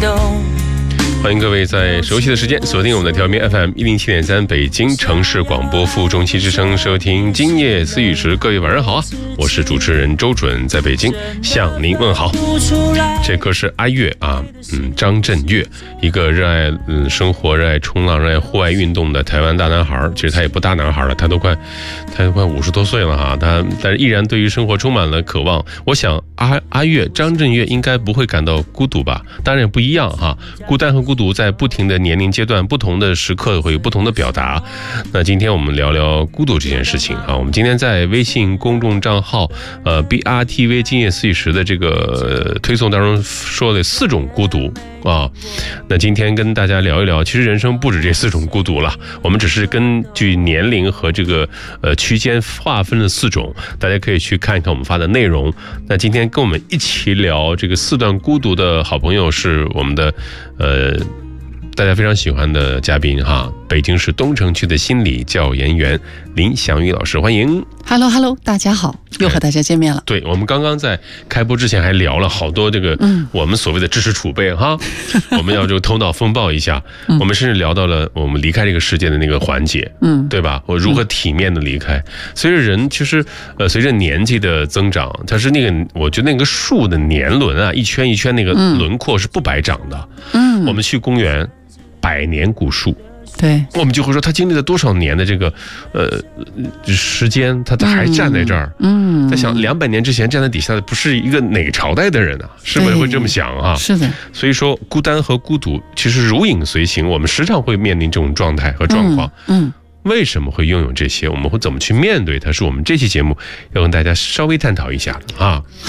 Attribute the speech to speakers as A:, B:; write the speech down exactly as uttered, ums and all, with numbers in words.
A: 动。
B: 欢迎各位在熟悉的时间锁定我们的调频 F M 一零七点三北京城市广播副中期之声，收听今夜思雨时。各位晚上好啊，我是主持人周准，在北京向您问好。这歌是阿岳啊，嗯，张震岳，一个热爱嗯生活、热爱冲浪、热爱户外运动的台湾大男孩。其实他也不大男孩了，他都快他都快五十多岁了哈，他但是依然对于生活充满了渴望。我想阿阿岳张震岳应该不会感到孤独吧？当然也不一样哈，孤单和孤独在不停的年龄阶段、不同的时刻会有不同的表达。那今天我们聊聊孤独这件事情啊。我们今天在微信公众账号呃 B R T V 今夜思雨时的这个推送当中说的四种孤独啊。那今天跟大家聊一聊，其实人生不止这四种孤独了，我们只是根据年龄和这个呃区间划分了四种，大家可以去看一看我们发的内容。那今天跟我们一起聊这个四段孤独的好朋友是我们的呃大家非常喜欢的嘉宾哈，北京市东城区的心理教研员林祥宇老师，欢迎。
C: Hello Hello， 大家好，又和大家见面了。
B: 对，我们刚刚在开播之前还聊了好多这个，嗯，我们所谓的知识储备哈，我们要就头脑风暴一下，嗯，我们甚至聊到了我们离开这个世界的那个环节，嗯，对吧？我如何体面的离开？嗯，随着人其实呃随着年纪的增长，它是那个我觉得那个树的年轮啊，一圈一圈那个轮廓是不白长的，嗯，我们去公园。百年古树，
C: 对，
B: 我们就会说他经历了多少年的这个呃时间，他他还站在这儿。嗯，在想两百年之前站在底下的不是一个哪个朝代的人啊？是不是会这么想啊？
C: 是的。所
B: 以说，孤单和孤独其实如影随形，我们时常会面临这种状态和状况。嗯。嗯，为什么会拥有这些？我们会怎么去面对它？是我们这期节目要跟大家稍微探讨一下啊。